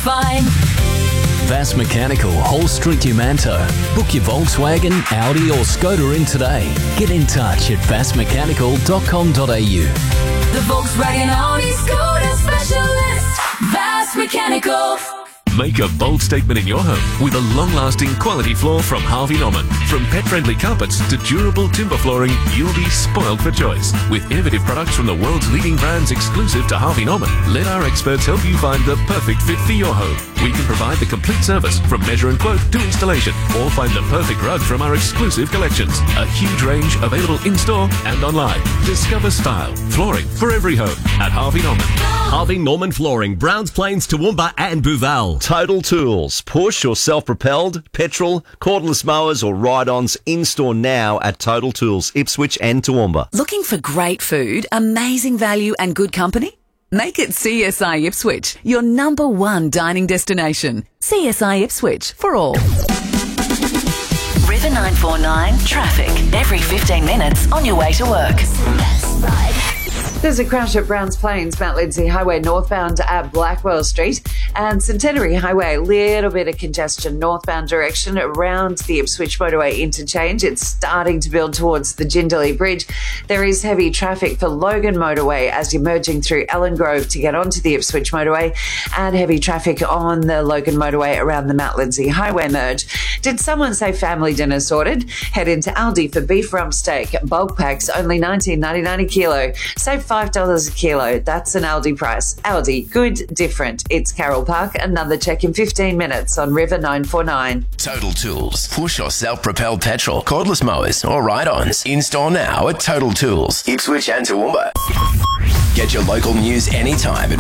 fine. Vass Mechanical, Hall Street, Umanto. Book your Volkswagen, Audi or Skoda in today. Get in touch at vassmechanical.com.au. The Volkswagen Audi Skoda specialist. Vass Mechanical. Make a bold statement in your home with a long-lasting quality floor from Harvey Norman. From pet-friendly carpets to durable timber flooring, you'll be spoiled for choice. With innovative products from the world's leading brands exclusive to Harvey Norman, let our experts help you find the perfect fit for your home. We can provide the complete service from measure and quote to installation, or find the perfect rug from our exclusive collections. A huge range available in-store and online. Discover style, flooring for every home at Harvey Norman. Harvey Norman Flooring, Browns Plains, Toowoomba and Booval. Total Tools, push or self-propelled, petrol, cordless mowers or ride-ons in-store now at Total Tools, Ipswich and Toowoomba. Looking for great food, amazing value and good company? Make it CSI Ipswich, your number one dining destination. CSI Ipswich, for all. River 949 traffic every 15 minutes on your way to work. There's a crash at Browns Plains, Mount Lindesay Highway northbound at Blackwell Street, and Centenary Highway, a little bit of congestion northbound direction around the Ipswich Motorway interchange. It's starting to build towards the Jindalee Bridge. There is heavy traffic for Logan Motorway as you're merging through Ellen Grove to get onto the Ipswich Motorway, and heavy traffic on the Logan Motorway around the Mount Lindesay Highway merge. Did someone say family dinner sorted? Head into Aldi for beef rump steak. Bulk packs only $19.99 a kilo. Save $5 a kilo. That's an Aldi price. Aldi, good, different. It's Carroll Park. Another check in 15 minutes on River 949. Total Tools. Push or self-propelled petrol, cordless mowers or ride-ons. In-store now at Total Tools, Ipswich and Toowoomba. Get your local news anytime at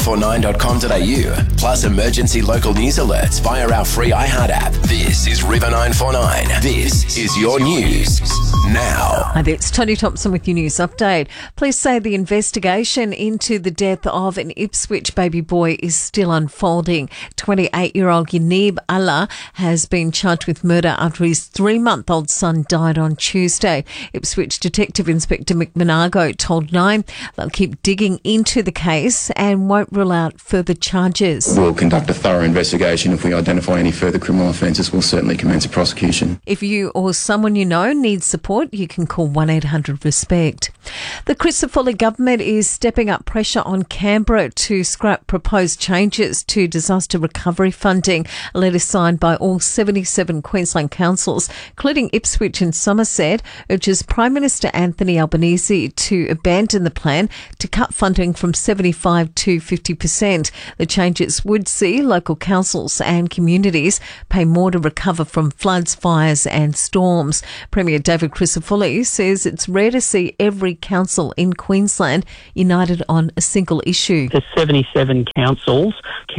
river949.com.au. Plus emergency local news alerts via our free iHeart app. This is River 949. This is your news now. Hi there, it's Tony Thompson with your news update. Police say the investigation into the death of an Ipswich baby boy is still unfolding. 28-year-old Yanib Allah has been charged with murder after his 3-month-old son died on Tuesday. Ipswich Detective Inspector Mick Monago told Nine they'll keep digging into the case and won't rule out further charges. We'll conduct a thorough investigation. If we identify any further criminal offences, we'll certainly commence a prosecution. If you or someone you know needs support, you can call 1-800-RESPECT. The Crisafulli government is stepping up pressure on Canberra to scrap proposed changes to disaster recovery funding. A letter signed by all 77 Queensland councils, including Ipswich and Somerset, urges Prime Minister Anthony Albanese to abandon the plan to cut funding from 75% to 50%. The changes would see local councils and communities pay more to recover from floods, fires and storms. Premier David Crisafulli says it's rare to see every council in Queensland united on a single issue. There's 77 councils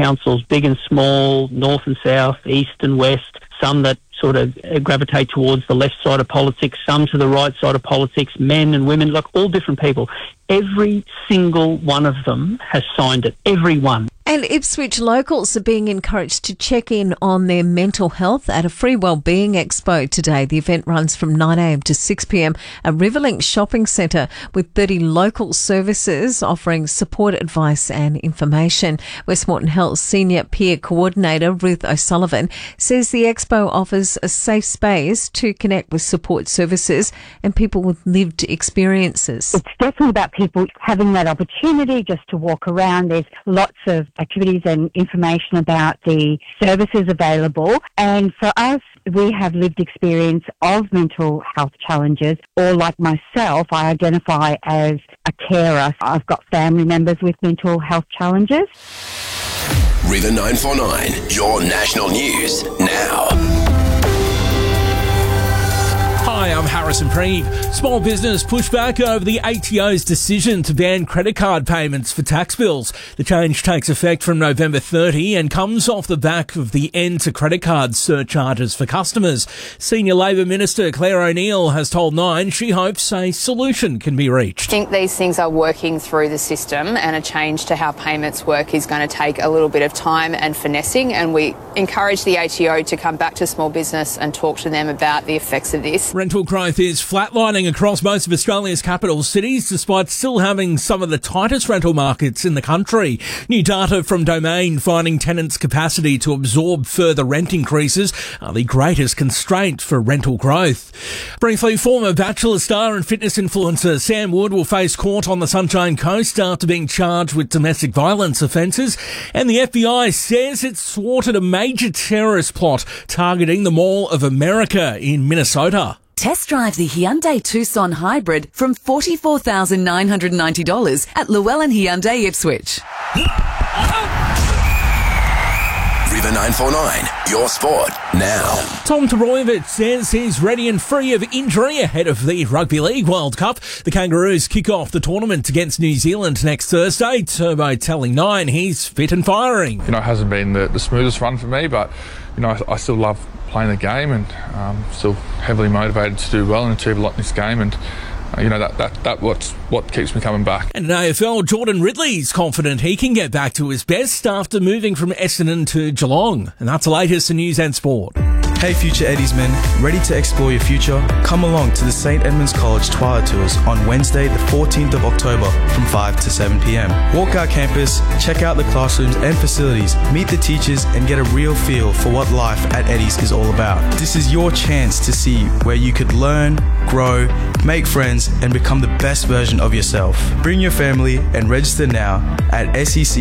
big and small, north and south, east and west, some that sort of gravitate towards the left side of politics, some to the right side of politics, men and women, like all different people. Every single one of them has signed it, every one. And Ipswich locals are being encouraged to check in on their mental health at a free wellbeing expo today. The event runs from 9am to 6pm at Riverlink Shopping Centre with 30 local services offering support, advice and information. Westmoreton Health Senior Peer Coordinator Ruth O'Sullivan says the expo offers a safe space to connect with support services and people with lived experiences. It's definitely about people having that opportunity just to walk around. There's lots of activities and information about the services available. And for us, we have lived experience of mental health challenges, or like myself, I identify as a carer. I've got family members with mental health challenges. River 949, your national news now. Hi, I'm Harrison Preeve. Small business pushback over the ATO's decision to ban credit card payments for tax bills. The change takes effect from November 30 and comes off the back of the end to credit card surcharges for customers. Senior Labor Minister Claire O'Neill has told Nine she hopes a solution can be reached. I think these things are working through the system, and a change to how payments work is going to take a little bit of time and finessing, and we encourage the ATO to come back to small business and talk to them about the effects of this. rental growth is flatlining across most of Australia's capital cities, despite still having some of the tightest rental markets in the country. New data from Domain finding tenants' capacity to absorb further rent increases are the greatest constraint for rental growth. Briefly, former Bachelor star and fitness influencer Sam Wood will face court on the Sunshine Coast after being charged with domestic violence offences, and the FBI says it's thwarted a major terrorist plot targeting the Mall of America in Minnesota. Test drive the Hyundai Tucson Hybrid from $44,990 at Llewellyn Hyundai Ipswich. River 949, your sport now. Tom Toroyevich says he's ready and free of injury ahead of the Rugby League World Cup. The Kangaroos kick off the tournament against New Zealand next Thursday. Turbo telling Nine he's fit and firing. It hasn't been the smoothest run for me, but I still love playing the game and still heavily motivated to do well and achieve a lot in this game, and that's what keeps me coming back. And in AFL, Jordan Ridley's confident he can get back to his best after moving from Essendon to Geelong. And that's the latest in news and sport. Hey Future Eddies men, ready to explore your future? Come along to the St Edmunds College Twilight Tours on Wednesday the 14th of October from 5 to 7 p.m. Walk our campus, check out the classrooms and facilities, meet the teachers and get a real feel for what life at Eddies is all about. This is your chance to see where you could learn, grow, make friends and become the best version of yourself. Bring your family and register now at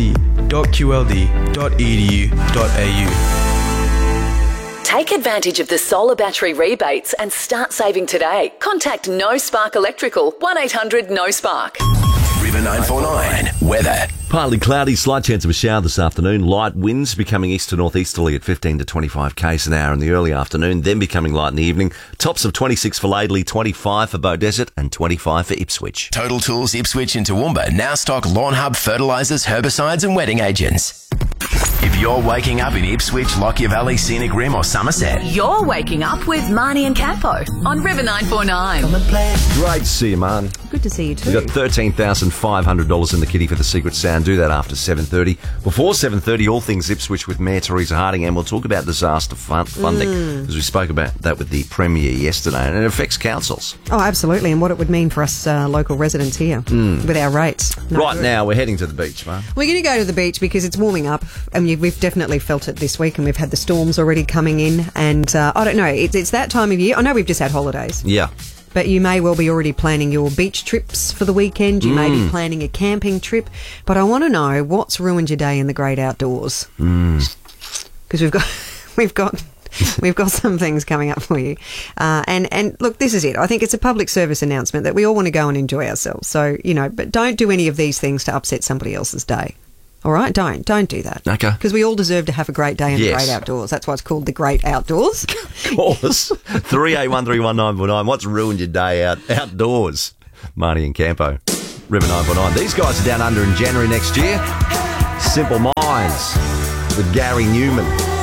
sec.qld.edu.au. Take advantage of the solar battery rebates and start saving today. Contact No Spark Electrical, 1800 No Spark. River 949, weather. Partly cloudy, slight chance of a shower this afternoon. Light winds becoming east to northeasterly at 15 to 25 k's an hour in the early afternoon, then becoming light in the evening. Tops of 26 for Laidley, 25 for Beaudesert and 25 for Ipswich. Total Tools Ipswich and Toowoomba now stock Lawn Hub fertilisers, herbicides and wetting agents. If you're waking up in Ipswich, Lockyer Valley, Scenic Rim or Somerset, you're waking up with Marnie and Campo on River 949. Great to see you, Man. Good to see you too. We've got $13,500 in the kitty for the Secret Sound. Do that after 7:30. Before 7:30, all things Ipswich with Mayor Teresa Harding, and we'll talk about disaster funding, as we spoke about that with the Premier yesterday, and it affects councils. Oh, absolutely, and what it would mean for us local residents here with our rates. Now, we're heading to the beach, Man. We're going to go to the beach because it's warming up, and we've definitely felt it this week, and we've had the storms already coming in, and I don't know, it's that time of year. I know we've just had holidays. Yeah. But you may well be already planning your beach trips for the weekend. You may be planning a camping trip. But I want to know what's ruined your day in the great outdoors. Because we've got some things coming up for you. And look, this is it. I think it's a public service announcement that we all want to go and enjoy ourselves. So, but don't do any of these things to upset somebody else's day. All right? Don't do that. Okay. Because we all deserve to have a great day in the great outdoors. That's why it's called the great outdoors. Call us. 38131949. What's ruined your day outdoors? Marnie and Campo. River 949. These guys are down under in January next year. Simple Minds with Gary Newman.